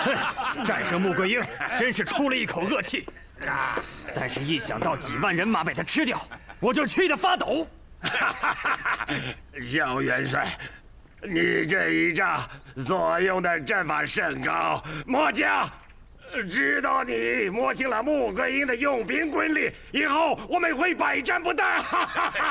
战胜穆桂英，真是出了一口恶气。但是，一想到几万人马被他吃掉，我就气得发抖。 萧元帅，你这一仗所用的阵法甚高，末将知道你摸清了穆桂英的用兵规律，以后我们会百战不殆。